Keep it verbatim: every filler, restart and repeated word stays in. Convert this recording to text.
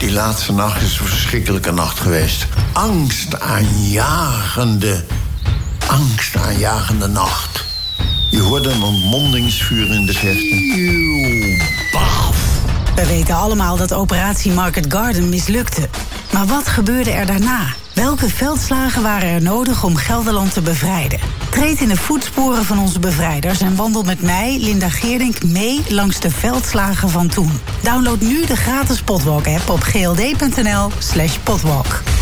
Die laatste nacht is een verschrikkelijke nacht geweest. Angstaanjagende, angstaanjagende nacht. Je hoorde een ontmondingsvuur in de verte. Baf. We weten allemaal dat operatie Market Garden mislukte. Maar wat gebeurde er daarna? Welke veldslagen waren er nodig om Gelderland te bevrijden? Treed in de voetsporen van onze bevrijders en wandel met mij, Linda Geerdink, mee langs de veldslagen van toen. Download nu de gratis Potwalk-app op gld.nl slash potwalk.